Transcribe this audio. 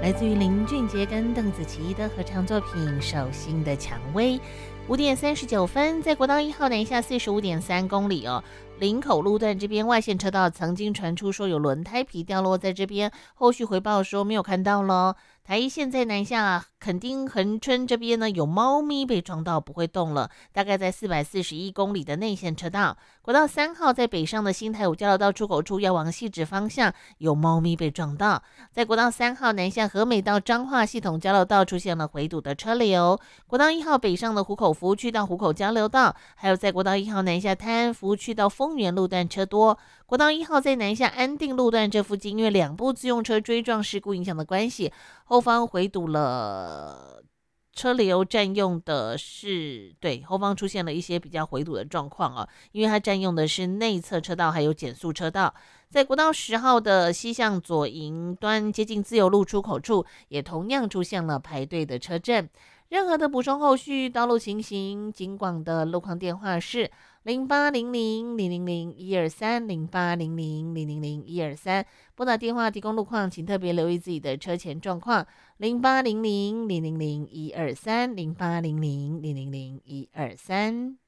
来自于林俊杰跟邓紫棋的合唱作品《手心的蔷薇》。5:39，在国道1号南下45.3公里哦，林口路段这边外线车道曾经传出说有轮胎皮掉落在这边，后续回报说没有看到咯。台一线在南下垦丁恒春这边呢，有猫咪被撞到不会动了，大概在441公里的内线车道。国道3号在北上的新台五交流道出口处要往汐止方向，有猫咪被撞到。在国道3号南下和美到彰化系统交流道出现了回堵的车流。国道1号北上的湖口服务区到湖口交流道，还有在国道1号南下泰安服务区到丰原路段车多。国道1号在南下安定路段这附近，因为2部自用车追撞事故影响的关系，后方回堵了，车流占用的是，对，后方出现了一些比较回堵的状况哦，因为它占用的是内侧车道还有减速车道。在国道10号的西向左营端接近自由路出口处，也同样出现了排队的车阵。任何的补充后续道路情形，警广的路况电话是0800-000-123，0800-000-123，拨打电话提供路况，请特别留意自己的车前状况，0800-000-123，0800-000-123。